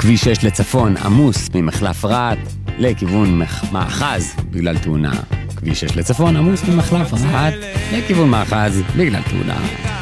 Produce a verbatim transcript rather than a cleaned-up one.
כביש שש לצפון עמוס ממחלף רהט לכיוון מאחז בגלל תאונה. כביש שש לצפון עמוס ממחלף רהט לכיוון מאחז בגלל תאונה.